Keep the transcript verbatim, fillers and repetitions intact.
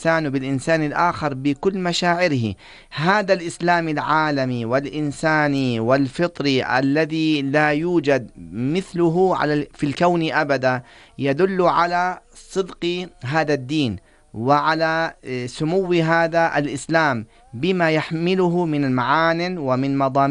الإنسان بالإنسان الآخر بكل مشاعره. هذا الإسلام العالمي والإنساني والفطري الذي لا يوجد مثله على في الكون أبدا يدل على صدق هذا الدين وعلى سمو هذا الإسلام بما يحمله من المعان ومن مضامين